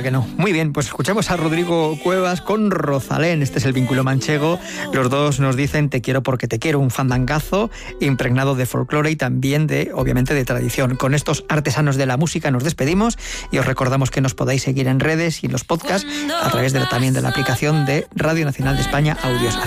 que no. Muy bien, pues escuchamos a Rodrigo Cuevas con Rosalén. Este es el vínculo manchego. Los dos nos dicen te quiero porque te quiero, un fandangazo impregnado de folclore y también obviamente de tradición. Con estos artesanos de la música nos despedimos y os recordamos que nos podáis seguir en redes y en los podcasts a través también de la aplicación de Radio Nacional de España Audios.